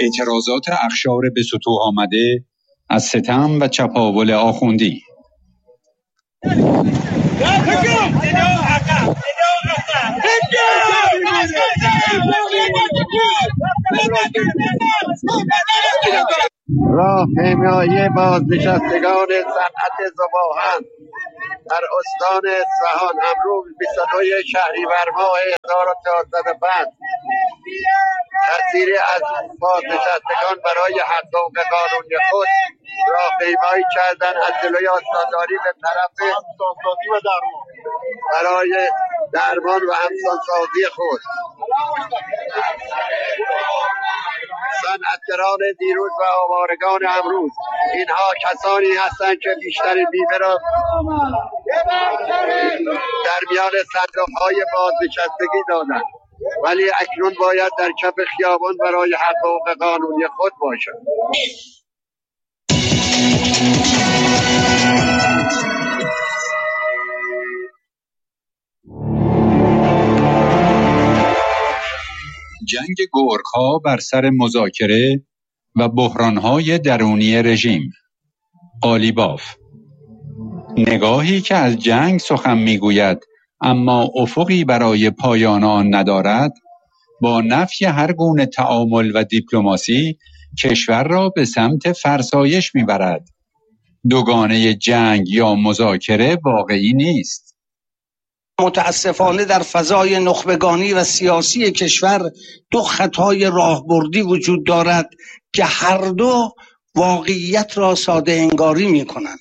اعتراضات اقشار به سطوح آمده از ستم و چپاول آخوندی. راهپیمایی بازنشستگان صنعت ذوب‌آهن در استان اصفهان امروز 22 شهریور ماه 1405 کثیری از بازنشستگان برای حقوق قانونی خود راهپیمایی کردند از جلوی استانداری به طرف همسانسازی و درمان برای درمان و همسانسازی خود. صنعتگران دیروز و آوارگان امروز اینها کسانی هستند که بیشترین بیمه را در میان صندوق‌های بازنشستگی دادند، ولی اکنون باید در کف خیابان برای حقوق قانونی خود باشند. جنگ گرگ‌ها بر سر مذاکره و بحران‌های درونی رژیم. قالیباف: نگاهی که از جنگ سخن می‌گوید اما افقی برای پایان آن ندارد، با نفی هر گونه تعامل و دیپلماسی کشور را به سمت فرسایش می‌برد. دوگانه جنگ یا مذاکره واقعی نیست. متاسفانه در فضای نخبگانی و سیاسی کشور دو خطای راهبردی وجود دارد که هر دو واقعیت را ساده انگاری می کنند.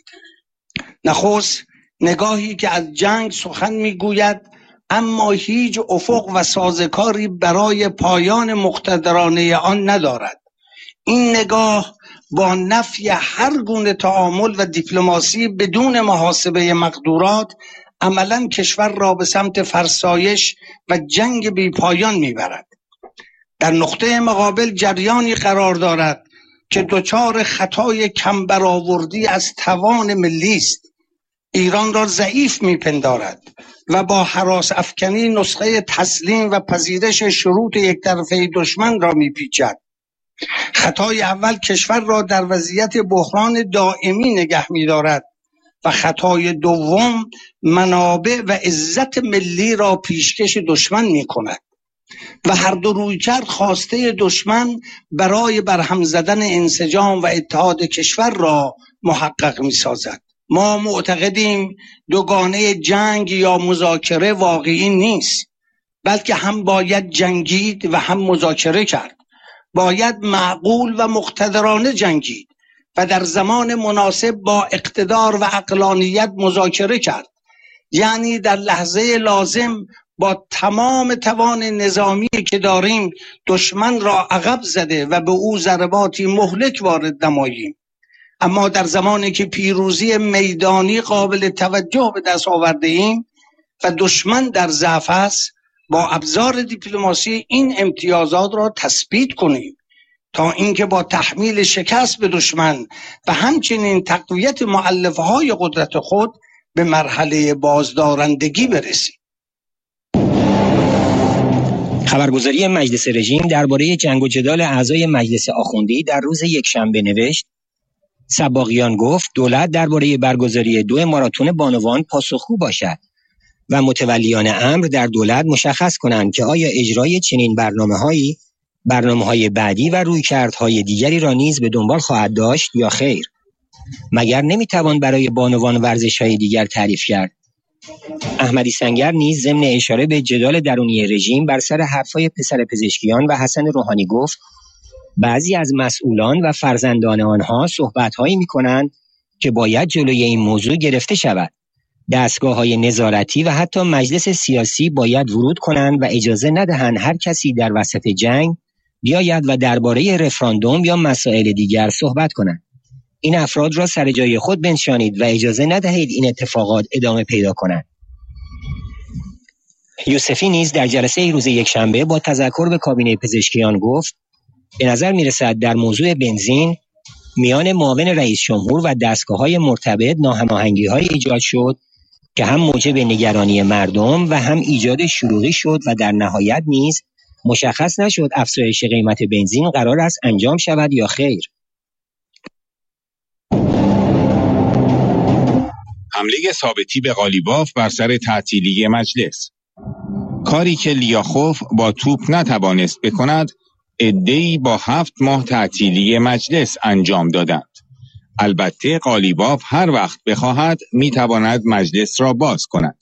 نخست نگاهی که از جنگ سخن می گوید اما هیچ افق و سازکاری برای پایان مقتدرانه آن ندارد. این نگاه با نفی هر گونه تعامل و دیپلماسی بدون محاسبه مقدورات عملاً کشور را به سمت فرسایش و جنگ بی پایان میبرد. در نقطه مقابل جریانی قرار دارد که دچار خطای کم برآوردی از توان ملی است. ایران را ضعیف میپندارد و با هراس افکنی نسخه تسلیم و پذیرش شروط یک طرفه دشمن را میپیچد. خطای اول کشور را در وضعیت بحران دائمی نگه می‌دارد و خطای دوم منابع و عزت ملی را پیشکش دشمن می‌کند و هر دو رویکرد خواسته دشمن برای برهم زدن انسجام و اتحاد کشور را محقق می‌سازد. ما معتقدیم دوگانه جنگ یا مذاکره واقعی نیست، بلکه هم باید جنگید و هم مذاکره کرد. باید معقول و مقتدرانه جنگید و در زمان مناسب با اقتدار و عقلانیت مذاکره کرد، یعنی در لحظه لازم با تمام توان نظامی که داریم دشمن را عقب زده و به او ضرباتی مهلک وارد نماییم. اما در زمانی که پیروزی میدانی قابل توجه به دست آورده ایم و دشمن در ضعف است، با ابزار دیپلماسی این امتیازات را تثبیت کنیم تا اینکه با تحمیل شکست به دشمن و همچنین تقویت مؤلفه‌های قدرت خود به مرحله بازدارندگی برسیم. خبرگزاری مجلس رژیم درباره جنگ و جدال اعضای مجلس آخوندی در روز یکشنبه نوشت: سباقیان گفت دولت درباره برگزاری 2 ماراتون بانوان پاسخگو باشد و متولیان امر در دولت مشخص کنند که آیا اجرای چنین برنامه‌های بعدی و رویکردهای دیگری را نیز به دنبال خواهد داشت یا خیر. مگر نمیتوان برای بانوان ورزش‌های دیگر تعریف کرد؟ احمدی سنگر نیز ضمن اشاره به جدال درونی رژیم بر سر حرفای پسر پزشکیان و حسن روحانی گفت بعضی از مسئولان و فرزندان آنها صحبت‌هایی می‌کنند که باید جلوی این موضوع گرفته شود. دستگاه‌های نظارتی و حتی مجلس سیاسی باید ورود کنند و اجازه ندهند هر کسی در وسط جنگ بیاید و درباره رفراندوم یا مسائل دیگر صحبت کند. این افراد را سر جای خود بنشانید و اجازه ندهید این اتفاقات ادامه پیدا کنند. یوسفی نیز در جلسه روز یکشنبه با تذکر به کابینه پزشکیان گفت به نظر می‌رسد در موضوع بنزین میان معاون رئیس جمهور و دستگاه‌های مرتبط ناهماهنگی‌های ایجاد شد که هم موجب نگرانی مردم و هم ایجاد شلوغی شد و در نهایت نیز مشخص نشد افزایش قیمت بنزین قرار است انجام شود یا خیر. حمله ثابتی به قالیباف بر سر تعطیلی مجلس. کاری که لیاخوف با توپ نتوانست بکند، عده‌ای با 7 ماه تعطیلی مجلس انجام دادند. البته قالیباف هر وقت بخواهد میتواند مجلس را باز کند.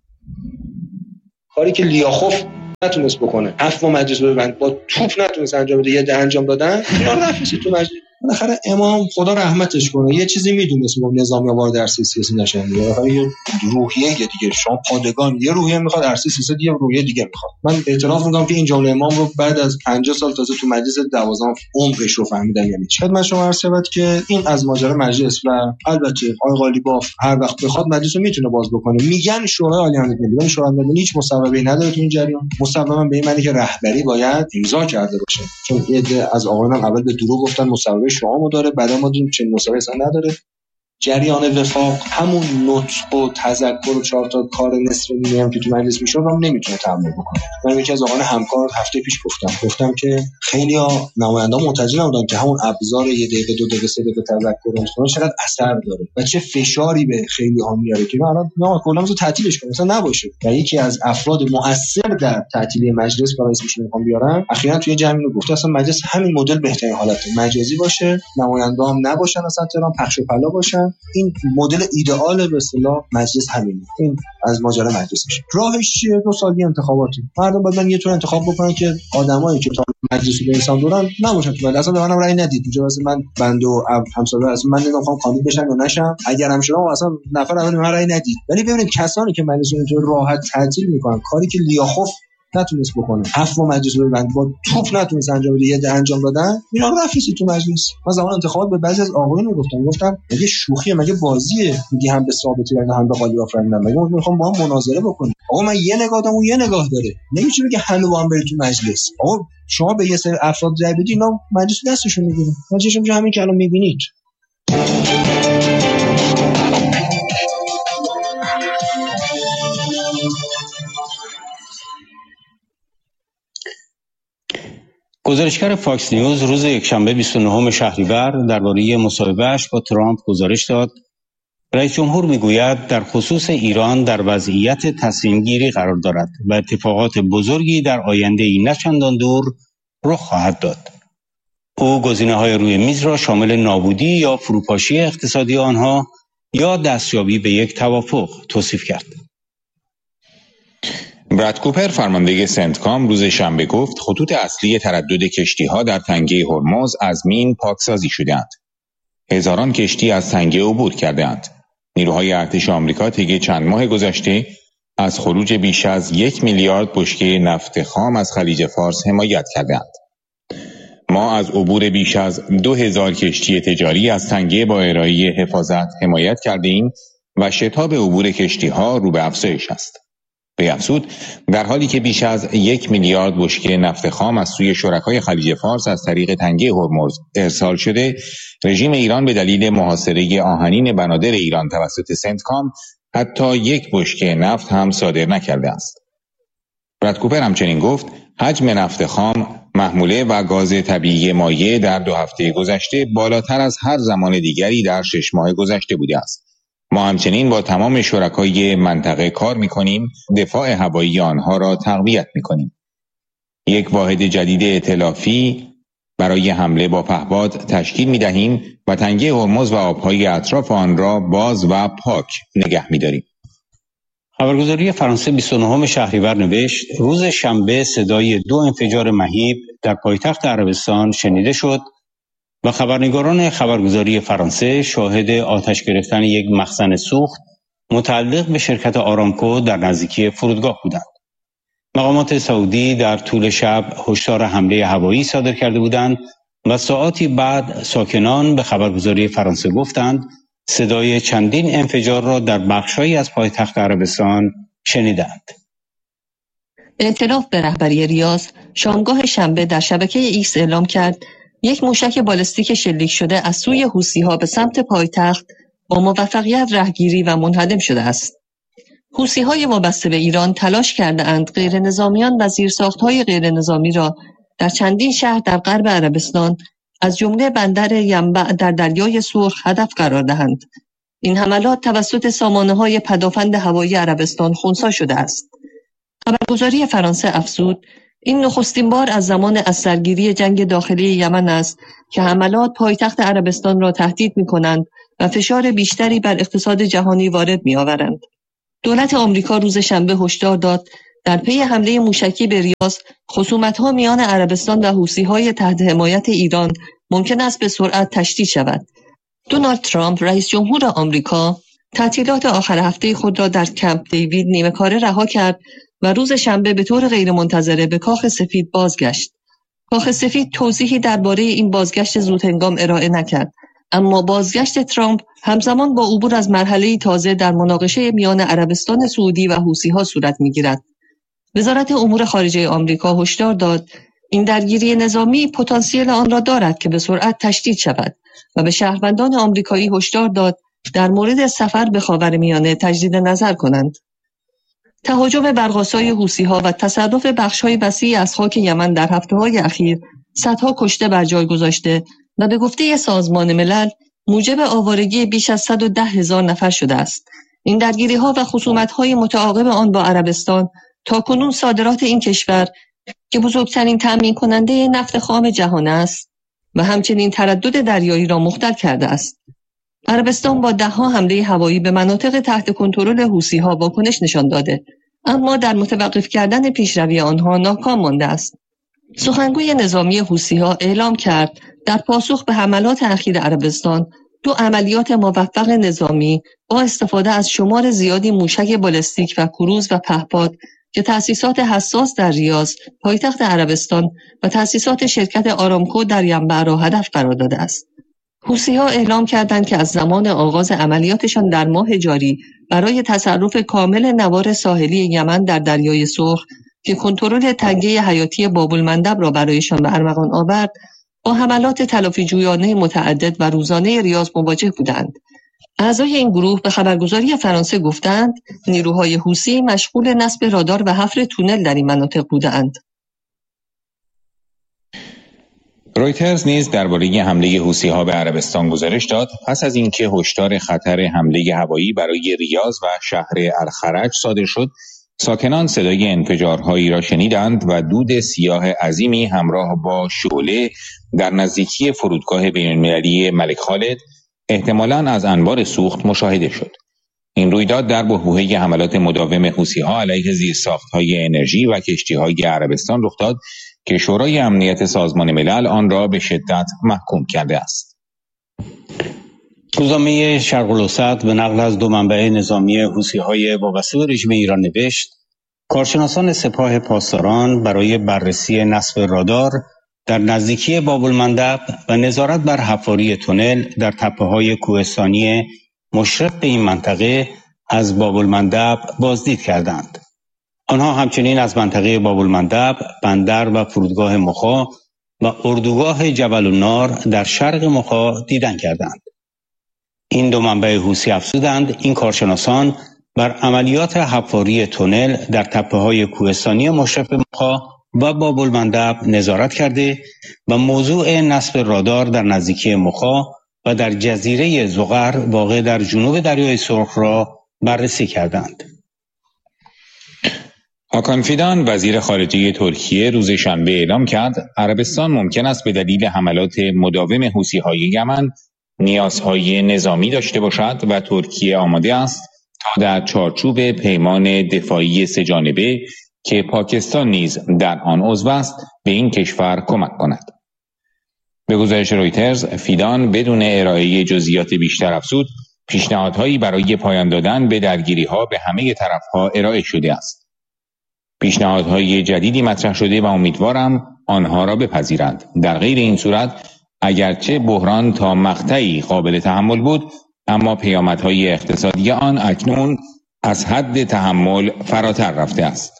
کاری که لیاخوف نتونست بکنه، 7 ماه مجلس ببند، با توپ نتونست انجام بده، یه ده انجام دادن، اینا رفت تو مجلس. بالاخره امام خدا رحمتش کنه یه چیزی میدونست، نظامی وارد عرصه سیاسی نشن. بالاخره یه روحیه دیگه، شما پادگان یه روحیه میخواد، عرصه سیاسی یه روحیه دیگه میخواد. من اعتراف میکنم که این جمله امام رو بعد از 50 سال تازه تو مجلس 12 عمقش رو فهمیدم یعنی چی. خدمت شما عرض شود که این از ماجرا مجلس و البته آقای قالیباف هر وقت بخواد مجلس رو میتونه باز بکنه. میگن شورای عالی امنیت ملی، ولی شورای امنیت ملی هیچ مصوبه‌ای نداره تو این جریان. مصوبه به این معنی که رهبری باید امضا کرده باشه، چون یه عده از آقایان اول به دروغ گفتن مصوبه شما داره، بعد ما دیدیم چه مصوبه اصلا نداره. جریان وفاق همون نطق و تذکر و 4 تا کار نصف نیمه هم که تو مجلس میشد هم نمیتونه تحمل بکنه. من یکی از آقایان همکار هفته پیش گفتم که خیلی‌ها نماینده‌ها منتظر بودن که همون ابزار 1 دقیقه 2 دقیقه 3 دقیقه تذکر اصلا چقدر اثر داره و چه فشاری به خیلی‌ها میاره که الان نه کلا رو تعطیلش کنه مثلا نباشه. و یکی از افراد مؤثر در تعطیلی مجلس که اسمش میخوام بیارم اخیراً توی جمعی گفت اصلا مجلس همین مدل بهترین حالته، مجازی باشه، نماینده‌ها هم نباشن، اصلا تهران پخش و پلا باشن. این مدل ایدئال به اصطلاح مجلس همینه. این از ماجرا مجلس میشه. راهش چیه؟ 2 سالی انتخاباتی. مردم باید یه طور انتخاب بکنن که آدمایی که تا مجلس رو برسن دورن نباشن تو مجلس. اصلا به منم رأی ندید. اینجا واسه من بنده و همسایه‌ها اصلا من نمیخوام کاندید بشن یا نشم. اگر هم شما اصلا نفر اول من رأی ندید. ولی ببینید کسانی که مجلس رو اینطور راحت تعطیل میکنن، کاری که لیاخوف نتونست بکنه، 7 ماه مجلس رو ببند، با توپ نتونست انجام بده، یه ده انجام دادن، اینا رو رفیسی تو مجلس. من زمان انتخابات به بعضی از آقایون گفتم مگه شوخیه، مگه بازیه، میگی هم به ثابتی و هم به قالیباف رفتن، مگه میخوام با هم مناظره بکنیم؟ آقا من یه نگاه دارم، اون یه نگاه داره، نمیشه بگه همه با هم برید تو مجلس. آقا شما به یه سری افراد رأی بدید، اینا مجلس دستشون میگیره. مجلس میشه همین که الان میبینید. گزارشگر فاکس نیوز روز یکشنبه 29 شهریور درباره مصاحبه‌اش با ترامپ گزارش داد رئیس جمهور میگوید در خصوص ایران در وضعیت تصمیم گیری قرار دارد و اتفاقات بزرگی در آینده‌ای نه چندان دور رخ خواهد داد. او گزینه‌های روی میز را شامل نابودی یا فروپاشی اقتصادی آنها یا دستیابی به یک توافق توصیف کرد. براد کوپر فرمانده سنتکام روز شنبه گفت خطوط اصلی تردد کشتی‌ها در تنگه هرمز از مین پاکسازی شده‌اند. هزاران کشتی از تنگه عبور کرده‌اند. نیروهای ارتش آمریکا طی چند ماه گذشته از خروج بیش از 1 میلیارد بشکه نفت خام از خلیج فارس حمایت کرده‌اند. ما از عبور بیش از 2000 کشتی تجاری از تنگه با ارائه حفاظت حمایت کرده‌ایم و شتاب عبور کشتی‌ها رو به افزایش است. به افزود در حالی که بیش از 1 میلیارد بشکه نفت خام از سوی شرکای خلیج فارس از طریق تنگه هرمز ارسال شده، رژیم ایران به دلیل محاصره آهنین بنادر ایران توسط سنتکام حتی 1 بشکه نفت هم صادر نکرده است. براد کوپر همچنین گفت حجم نفت خام، محموله و گاز طبیعی مایع در 2 هفته گذشته بالاتر از هر زمان دیگری در 6 ماه گذشته بوده است. ما همچنین با تمام شرکای منطقه کار می‌کنیم، دفاع هوایی آنها را تقویت می‌کنیم. 1 واحد جدید ائتلافی برای حمله با پهپاد تشکیل می‌دهیم و تنگه هرمز و آب‌های اطراف آن را باز و پاک نگه می‌داریم. خبرگزاری فرانسه 29 شهریور نوشت روز شنبه صدای 2 انفجار مهیب در پایتخت عربستان شنیده شد و خبرنگاران خبرگزاری فرانسه شاهد آتش گرفتن یک مخزن سوخت متعلق به شرکت آرامکو در نزدیکی فرودگاه بودند. مقامات سعودی در طول شب هشدار حمله هوایی صادر کرده بودند و ساعاتی بعد ساکنان به خبرگزاری فرانسه گفتند صدای چندین انفجار را در بخش‌هایی از پایتخت عربستان شنیدند. ائتلاف به رهبری ریاض شامگاه شنبه در شبکه ایکس اعلام کرد یک موشک بالستیک شلیک شده از سوی حوثی‌ها به سمت پایتخت با موفقیت رهگیری و منهدم شده است. حوثی‌های وابسته به ایران تلاش کرده‌اند غیر نظامیان و زیرساخت‌های غیر نظامی را در چندین شهر در غرب عربستان از جمله بندر ینبع در دریای سرخ هدف قرار دهند. این حملات توسط سامانه‌های پدافند هوایی عربستان خنثی شده است. خبرگزاری فرانسه افزود این نخستین بار از زمان از سرگیری جنگ داخلی یمن است که حملات پایتخت عربستان را تهدید می‌کنند و فشار بیشتری بر اقتصاد جهانی وارد می‌آورند. دولت آمریکا روز شنبه هشدار داد در پی حمله موشکی به ریاض خصومت‌ها میان عربستان و حوثی‌های تحت حمایت ایران ممکن است به سرعت تشدید شود. دونالد ترامپ رئیس جمهور آمریکا تعطیلات آخر هفته خود را در کمپ دیوید نیمه‌کاره رها کرد و روز شنبه به طور غیرمنتظره به کاخ سفید بازگشت. کاخ سفید توضیحی درباره این بازگشت زودهنگام ارائه نکرد، اما بازگشت ترامپ همزمان با عبور از مرحله‌ای تازه در مناقشه میان عربستان سعودی و حوثی‌ها صورت می‌گیرد. وزارت امور خارجه آمریکا هشدار داد این درگیری نظامی پتانسیل آن را دارد که به سرعت تشدید شود و به شهروندان آمریکایی هشدار داد در مورد سفر به خاورمیانه تجدید نظر کنند. تهاجم برق‌آسای حوثی‌ها و تصرف بخش‌های وسیعی از خاک یمن در هفته‌های اخیر صدها کشته بر جای گذاشته و به گفته سازمان ملل موجب آوارگی بیش از 110,000 نفر شده است. این درگیری‌ها و خصومت‌های متعاقب آن با عربستان تاکنون صادرات این کشور که بزرگترین تأمین کننده نفت خام جهان است و همچنین تردد دریایی را مختل کرده است. عربستان با ده‌ها حمله هوایی به مناطق تحت کنترل حوثی‌ها واکنش نشان داده، اما در متوقف کردن پیشروی آنها ناکام مانده است. سخنگوی نظامی حوثی‌ها اعلام کرد در پاسخ به حملات اخیر عربستان 2 عملیات موفق نظامی با استفاده از شمار زیادی موشک بالستیک و کروز و پهپاد که تأسیسات حساس در ریاض، پایتخت عربستان و تأسیسات شرکت آرامکو در ینبع را هدف قرار داده است. حوثی‌ها اعلام کردند که از زمان آغاز عملیاتشان در ماه جاری برای تصرف کامل نوار ساحلی یمن در دریای سرخ که کنترل تنگه حیاتی باب‌المندب را برایشان به ارمغان آورد، با حملات تلافی‌جویانه متعدد و روزانه ریاض مواجه بودند. اعضای این گروه به خبرگزاری فرانسه گفتند نیروهای حوثی مشغول نصب رادار و حفر تونل در این مناطق بودند. رویترز نیز درباره حمله حوثی‌ها به عربستان گزارش داد پس از اینکه هشدار خطر حمله هوایی برای ریاض و شهر الخرج صادر شد، ساکنان صدای انفجارهایی را شنیدند و دود سیاه عظیمی همراه با شعله در نزدیکی فرودگاه بین‌المللی ملک خالد احتمالاً از انبار سوخت مشاهده شد. این رویداد در بحبوحه حملات مداوم حوثی‌ها علیه زیرساخت‌های انرژی و کشتی‌های عربستان رخ داد که شورای امنیت سازمان ملل آن را به شدت محکوم کرده است. روزنامه شرق الاوسط به نقل از 2 منبع نظامی حوثی‌های وابسته به رژیم ایران نوشت کارشناسان سپاه پاسداران برای بررسی نصب رادار در نزدیکی باب‌المندب و نظارت بر حفاری تونل در تپه‌های کوهستانی مشرف به این منطقه از باب‌المندب بازدید کردند. آنها همچنین از منطقه باب‌المندب، بندر و فرودگاه مخا و اردوگاه جبل النار در شرق مخا دیدن کردند. این 2 منبع حوثی افزودند این کارشناسان بر عملیات حفاری تونل در تپه‌های کوهستانی مشرف به مخا و باب‌المندب نظارت کرده و موضوع نصب رادار در نزدیکی مخا و در جزیره زغر واقع در جنوب دریای سرخ را بررسی کردند. هاکان فیدان وزیر خارجه ترکیه روز شنبه اعلام کرد عربستان ممکن است به دلیل حملات مداوم حوثی‌های یمن نیازهای نظامی داشته باشد و ترکیه آماده است تا در چارچوب پیمان دفاعی 3 جانبه که پاکستان نیز در آن عضو است به این کشور کمک کند. به گزارش رویترز، فیدان بدون ارائه جزئیات بیشتر افزود پیشنهادهایی برای پایان دادن به درگیری‌ها به همه طرف‌ها ارائه شده است. پیشنهادهای جدیدی مطرح شده و امیدوارم آنها را بپذیرند. در غیر این صورت اگرچه بحران تا مقطعی قابل تحمل بود، اما پیامدهای اقتصادی آن اکنون از حد تحمل فراتر رفته است.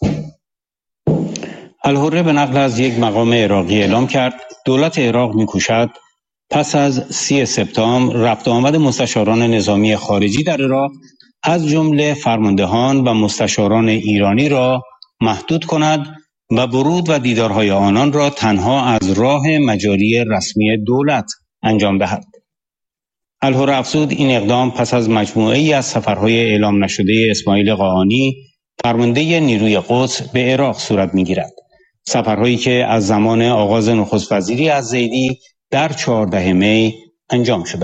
الحره به نقل از یک مقام عراقی اعلام کرد دولت عراق می‌کوشد پس از 30 سپتامبر رفت و آمد مستشاران نظامی خارجی در عراق از جمله فرماندهان و مستشاران ایرانی را محدود کند و ورود و دیدارهای آنان را تنها از راه مجاری رسمی دولت انجام دهد. الهور افزود این اقدام پس از مجموعه‌ای از سفرهای اعلام نشده اسماعیل قاآنی فرمانده نیروی قدس به عراق صورت می‌گیرد. سفرهایی که از زمان آغاز نخست وزیری الزیدی در 14 می انجام شده.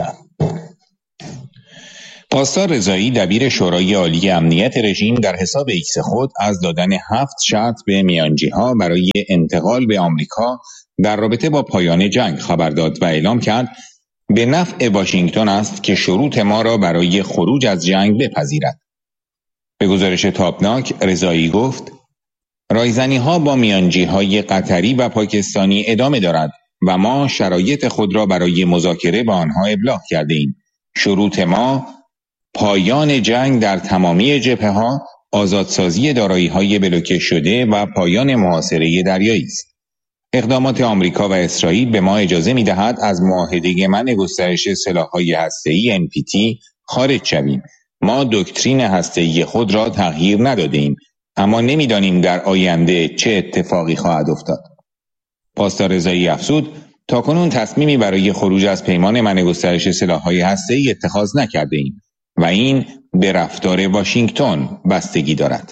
پاسدار رضایی دبیر شورای عالی امنیت رژیم در حساب ایکس خود از دادن 7 شرط به میانجی‌ها برای انتقال به آمریکا در رابطه با پایان جنگ خبر داد و اعلام کرد به نفع واشنگتن است که شروط ما را برای خروج از جنگ بپذیرد. به گزارش تابناک رضایی گفت رایزنی‌ها با میانجی‌های قطری و پاکستانی ادامه دارد و ما شرایط خود را برای مذاکره با آنها ابلاغ کرده‌ایم. شروط ما پایان جنگ در تمامی جبهه‌ها، آزادسازی دارایی‌های بلوکه شده و پایان محاصره دریایی است. اقدامات آمریکا و اسرائیل به ما اجازه می‌دهد از معاهده منع گسترش سلاح‌های هسته‌ای NPT خارج شویم. ما دکترین هسته‌ای خود را تغییر نداده‌ایم، اما نمی‌دانیم در آینده چه اتفاقی خواهد افتاد. پاسدار رضایی افزود تاکنون تصمیمی برای خروج از پیمان منع گسترش سلاح‌های هسته‌ای اتخاذ نکرده‌ایم و این به رفتار واشنگتن بستگی دارد.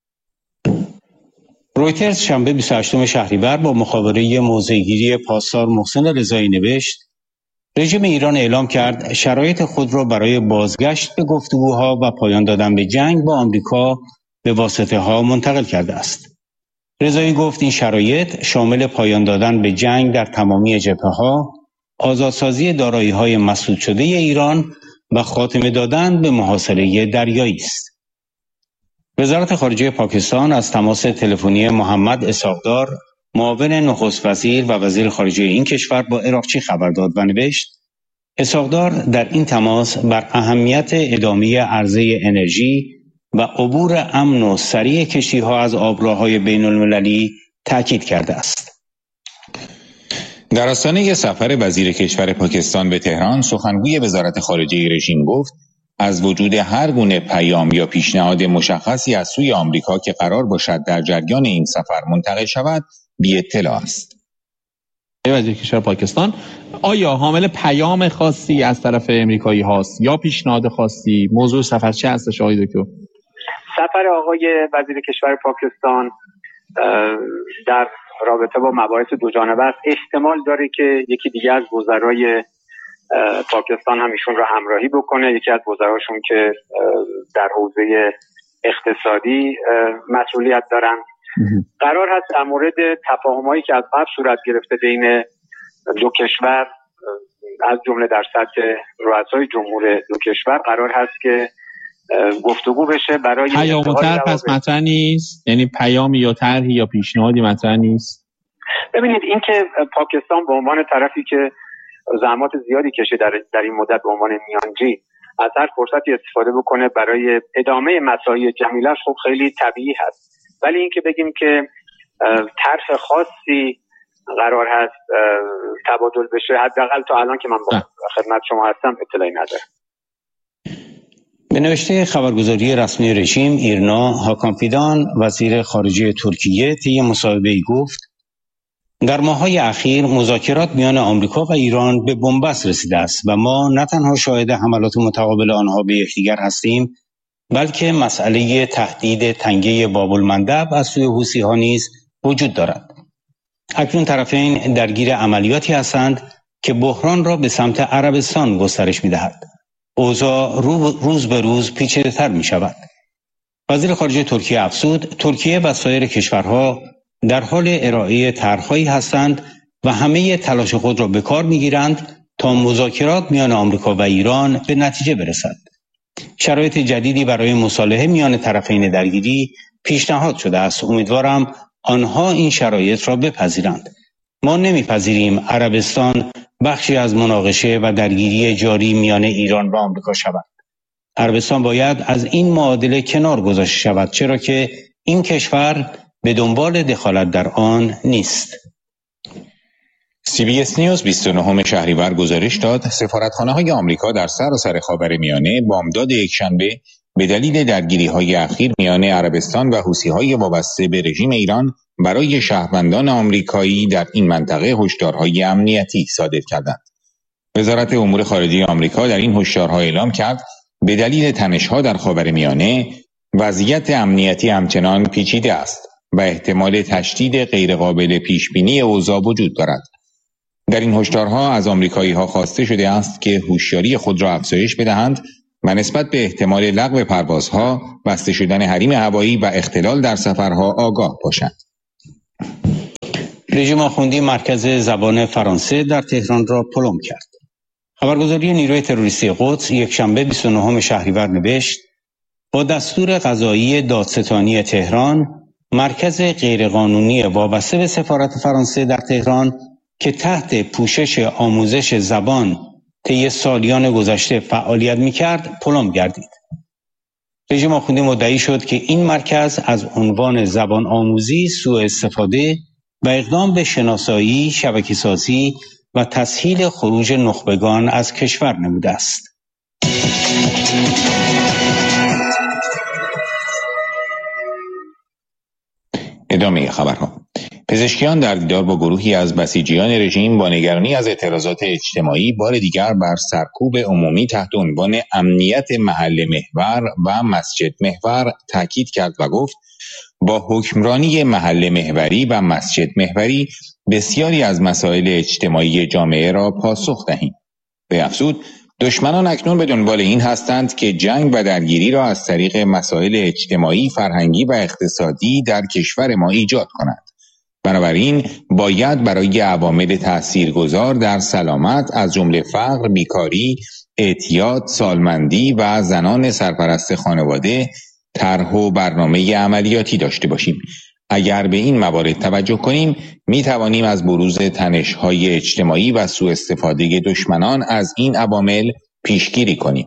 رویترز شنبه 28 شهریور با مخابره موضع‌گیری پاسدار محسن رضایی نوشت رژیم ایران اعلام کرد شرایط خود را برای بازگشت به گفتگوها و پایان دادن به جنگ با آمریکا به واسطه‌ها منتقل کرده است. رضایی گفت این شرایط شامل پایان دادن به جنگ در تمامی جبهه‌ها، آزادسازی دارایی‌های مسدود شده ایران و خاتمه دادن به محاصره دریایی است. وزارت خارجه پاکستان از تماس تلفنی محمد اسحاق‌دار معاون نخست وزیر و وزیر خارجه این کشور با عراقچی خبر داد و نوشت اسحاق‌دار در این تماس بر اهمیت ادامه عرضه انرژی و عبور امن و سریع کشتی‌ها از آبراه‌های بین‌المللی تاکید کرده است. در آستانه سفر وزیر کشور پاکستان به تهران سخنگوی وزارت خارجه رژیم گفت از وجود هر گونه پیام یا پیشنهاد مشخصی از سوی آمریکا که قرار باشد در جریان این سفر منتقل شود بی اطلاع است. وزیر کشور پاکستان آیا حامل پیام خاصی از طرف امریکایی هاست یا پیشنهاد خاصی؟ موضوع سفر چه هستش آقای دکتر؟ سفر آقای وزیر کشور پاکستان در رابطه با مباحث دو جانبه است. احتمال داره که یکی دیگه از وزرای پاکستان هم ایشون را همراهی بکنه، یکی از وزراشون که در حوزه اقتصادی مسئولیت دارن. قرار هست در مورد تفاهم‌هایی که از قبل صورت گرفته بین دو کشور از جمله در سطح رؤسای جمهور دو کشور قرار هست که گفتگو بشه برای پیام و طرح پس مطرح نیست؟ یعنی پیامی یا طرحی یا پیشنهادی مطرح نیست؟ ببینید این که پاکستان به عنوان طرفی که زحمات زیادی کشه در این مدت به عنوان میانجی از هر فرصتی استفاده بکنه برای ادامه مساعی جمیله‌اش خب خیلی طبیعی هست، ولی این که بگیم که طرح خاصی قرار هست تبادل بشه حداقل تا الان که من با خدمت شما هستم اطلاعی ندارم. به نوشته خبرگزاری رسمی رژیم ایرنا هاکان فیدان وزیر خارجه ترکیه طی مصاحبه‌ای گفت در ماه‌های اخیر مذاکرات میان آمریکا و ایران به بنبست رسیده است و ما نه تنها شاهد حملات متقابل آنها به یکدیگر هستیم بلکه مسئله تهدید تنگه باب المندب از سوی حوثی‌ها نیز وجود دارد. اکنون طرفین درگیر عملیاتی هستند که بحران را به سمت عربستان گسترش می‌دهد. اوضاع روز به روز پیچیده‌تر می‌شود. وزیر خارجه ترکیه افزود ترکیه و سایر کشورها در حال ارائه طرح‌هایی هستند و همه تلاش خود را به کار می‌گیرند تا مذاکرات میان آمریکا و ایران به نتیجه برسد. شرایط جدیدی برای مصالحه میان طرفین درگیری پیشنهاد شده است. امیدوارم آنها این شرایط را بپذیرند. ما نمیپذیریم عربستان بخشی از مناقشه و درگیری جاری میان ایران و آمریکا شود. عربستان باید از این معادله کنار گذاشته شود چرا که این کشور به دنبال دخالت در آن نیست. CBS نیوز 29 شهریور گزارش داد سفارتخانه‌های آمریکا در سراسر خاورمیانه بامداد یکشنبه به دلیل درگیری‌های اخیر میان عربستان و حوثی‌های وابسته به رژیم ایران برای شهروندان آمریکایی در این منطقه هشدارهای امنیتی صادر کردند. وزارت امور خارجه آمریکا در این هشدارها اعلام کرد به دلیل تنش‌ها در خاورمیانه وضعیت امنیتی همچنان پیچیده است و احتمال تشدید غیرقابل پیشبینی اوضاع وجود دارد. در این هشدارها از آمریکایی‌ها خواسته شده است که هوشیاری خود را افزایش بدهند و نسبت به احتمال لغو پروازها، بسته شدن حریم هوایی و اختلال در سفرها آگاه باشند. رژیم آخوندی مرکز زبان فرانسه در تهران را پلم کرد. خبرگزاری نیروی تروریستی قدس یکشنبه 29 شهریور نوشت: با دستور قضایی دادستانی تهران، مرکز غیرقانونی وابسته به سفارت فرانسه در تهران که تحت پوشش آموزش زبان طی سالیان گذشته فعالیت می‌کرد، پلم گردید. رژیم آخوندی مدعی شد که این مرکز از عنوان زبان آموزی سوء استفاده و اقدام به شناسایی، شبکه‌سازی و تسهیل خروج نخبگان از کشور نموده است. ادامه خبرها. پزشکیان در دیدار با گروهی از بسیجیان رژیم با نگرانی از اعتراضات اجتماعی بار دیگر بر سرکوب عمومی تحت عنوان امنیت محل محور و مسجد محور تاکید کرد و گفت با حکمرانی محل محوری و مسجد محوری بسیاری از مسائل اجتماعی جامعه را پاسخ دهیم. به افزود دشمنان اکنون به دنبال این هستند که جنگ و درگیری را از طریق مسائل اجتماعی، فرهنگی و اقتصادی در کشور ما ایجاد کنند. بنابراین باید برای عوامل تاثیرگذار در سلامت از جمله فقر، بیکاری، اعتیاد، سالمندی و زنان سرپرست خانواده طرح و برنامه عملیاتی داشته باشیم. اگر به این موارد توجه کنیم، می توانیم از بروز تنش‌های اجتماعی و سوء استفاده دشمنان از این عوامل پیشگیری کنیم.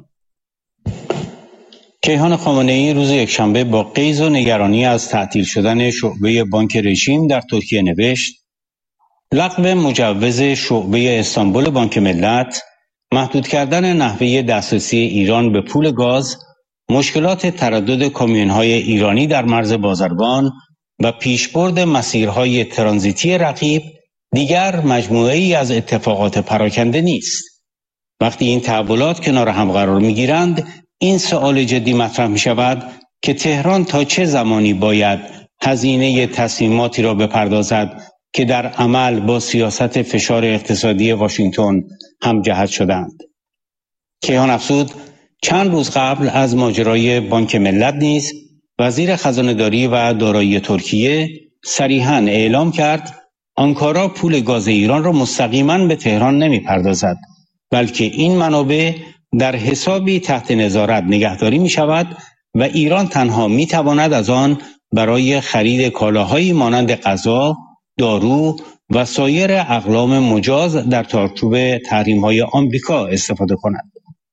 کیهان خامنه‌ای روز یکشنبه با غیظ و نگرانی از تعطیل شدن شعبه بانک رژیم در ترکیه نوشت: لغو مجوز شعبه استانبول بانک ملت، محدود کردن نحوه دسترسی ایران به پول گاز، مشکلات تردد کامیون‌های ایرانی در مرز بازرگان و پیشبرد مسیرهای ترانزیتی رقیب دیگر مجموعه‌ای از اتفاقات پراکنده نیست. وقتی این تحولات کنار هم قرار می‌گیرند، این سوال جدی مطرح می‌شود که تهران تا چه زمانی باید هزینه تصمیماتی را بپردازد که در عمل با سیاست فشار اقتصادی واشنگتن همجهت شدند. کیهان افزود چند روز قبل از ماجرای بانک ملت نیز وزیر خزانه‌داری و دارایی ترکیه صریحاً اعلام کرد آنکارا پول گاز ایران را مستقیما به تهران نمی‌پردازد، بلکه این منابع در حسابی تحت نظارت نگهداری می شود و ایران تنها می تواند از آن برای خرید کالاهایی مانند غذا، دارو و سایر اقلام مجاز در چارچوب تحریم‌های آمریکا استفاده کند.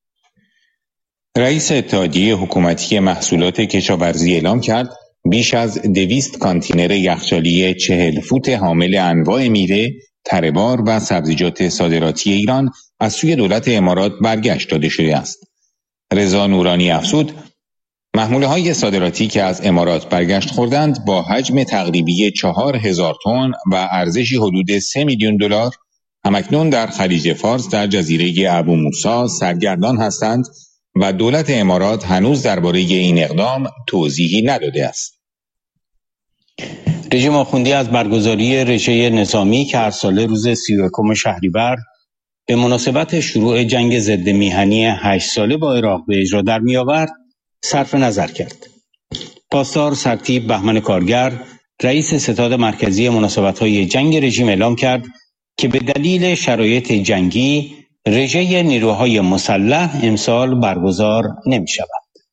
رئیس اتحادیه حکومتی محصولات کشاورزی اعلام کرد بیش از 200 کانتینر یخچالی 40 فوت حامل انواع میوه، تره‌بار و سبزیجات صادراتی ایران از سوی دولت امارات برگشت داده شده است. رضا نورانی افزود محموله‌های صادراتی که از امارات برگشت خوردند با حجم تقریبی 4000 تن و ارزشی حدود 3 میلیون دلار همکنون در خلیج فارس در جزیره ابو موسی سرگردان هستند و دولت امارات هنوز درباره این اقدام توضیحی نداده است. رژیم آخوندی از برگزاری رژه نظامی که هر ساله روز 31 شهریور به مناسبت شروع جنگ ضد میهنی 8 ساله با عراق به اجرا در می‌آورد صرف نظر کرد. پاسدار سرتیپ بهمن کارگر، رئیس ستاد مرکزی مناسبت‌های جنگ رژیم اعلام کرد که به دلیل شرایط جنگی رژه نیروهای مسلح امسال برگزار نمی‌شود.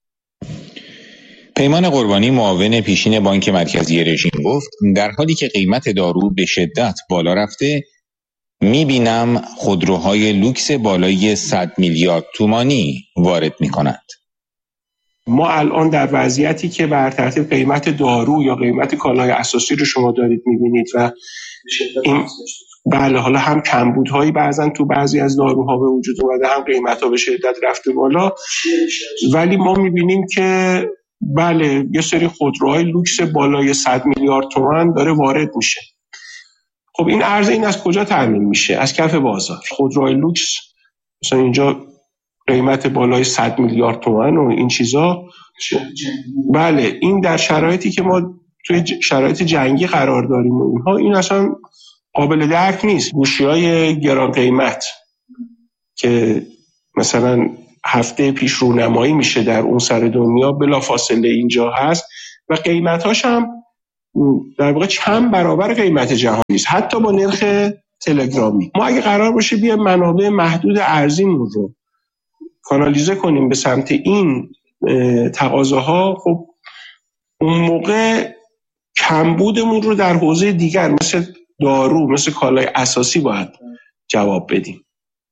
پیمان قربانی معاون پیشین بانک مرکزی رژیم گفت در حالی که قیمت دارو به شدت بالا رفته می‌بینم خودروهای لوکس بالای 100 میلیارد تومانی وارد می‌کنند. ما الان در وضعیتی که بر ترتیب قیمت دارو یا قیمت کالای اساسی رو شما دارید می‌بینید و این بله حالا هم کمبودهایی بعضا تو بعضی از داروها به وجود اومده، هم قیمت‌ها به شدت رفته بالا، ولی ما می‌بینیم که بله یه سری خودروهای لوکس بالای 100 میلیارد تومان داره وارد میشه. خب این عرضه این از کجا تامین میشه؟ از کف بازار. خودروهای لوکس مثلا اینجا قیمت بالای 100 میلیارد تومان و این چیزا، بله این در شرایطی که ما توی شرایط جنگی قرار داریم و اینها، این اصلا قابل درک نیست. گوشی‌های گران قیمت که مثلا هفته پیش رونمایی میشه در اون سر دنیا، بلافاصله اینجا هست و قیمتاش هم در واقع چند برابر قیمت جهانی است، حتی با نرخ تلگرامی. ما اگه قرار باشه بیا منابع محدود ارزیمون رو کانالیزه کنیم به سمت این تقاضاها، خب اون موقع کمبودمون رو در حوزه دیگر مثل دارو، مثل کالای اساسی باید جواب بدیم.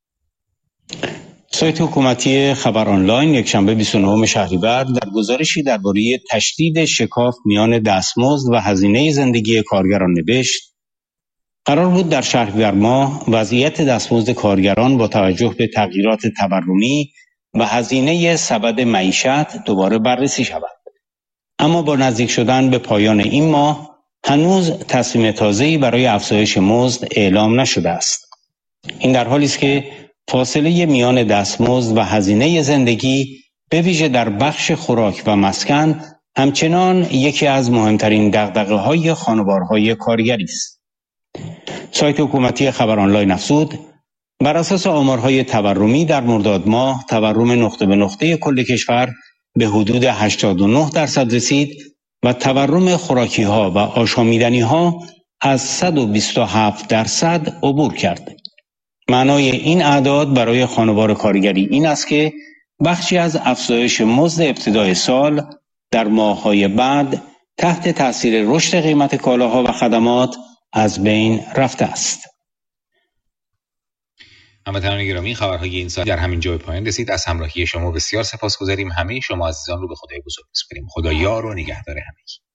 سایت حکومتی خبر آنلاین یکشنبه 29 شهریور در گزارشی درباره تشدید شکاف میان دستمزد و هزینه زندگی کارگران نوشت: قرار بود در شهریور ماه وضعیت دستمزد کارگران با توجه به تغییرات تورمی و هزینه سبد معیشت دوباره بررسی شود. اما با نزدیک شدن به پایان این ماه هنوز تصمیم تازه‌ای برای افزایش مزد اعلام نشده است. این در حالی است که فاصله میان دستمزد و هزینه زندگی به ویژه در بخش خوراک و مسکن همچنان یکی از مهمترین دغدغه‌های خانوارهای کارگری است. سایت حکومتی خبر آنلاین افزود: بر اساس آمارهای تورمی در مرداد ماه تورم نقطه به نقطه کل کشور به حدود 89% رسید و تورم خوراکی‌ها و آشامیدنی‌ها از 127% عبور کرد. معنای این اعداد برای خانوار کارگری این است که بخشی از افزایش مزد ابتدای سال در ماه‌های بعد تحت تاثیر رشد قیمت کالاها و خدمات از بین رفته است. هموطنان گرامی، خبرهای این ساعت در همین جای پایان رسید. از همراهی شما بسیار سپاسگزاریم. همه شما عزیزان رو به خدای بزرگ می‌سپاریم. خدا یار و نگهدار همگی.